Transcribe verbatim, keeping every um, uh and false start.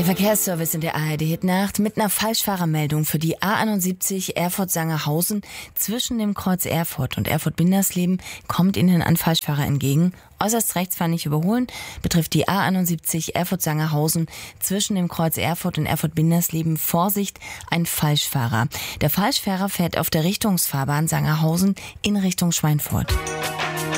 Der Verkehrsservice in der A R D Hit-Nacht mit einer Falschfahrermeldung für die A einundsiebzig Erfurt-Sangerhausen. Zwischen dem Kreuz Erfurt und Erfurt-Bindersleben kommt Ihnen ein Falschfahrer entgegen. Äußerst rechts fahren nicht überholen, betrifft die A einundsiebzig Erfurt-Sangerhausen. Zwischen dem Kreuz Erfurt und Erfurt-Bindersleben, Vorsicht, ein Falschfahrer. Der Falschfahrer fährt auf der Richtungsfahrbahn Sangerhausen in Richtung Schweinfurt.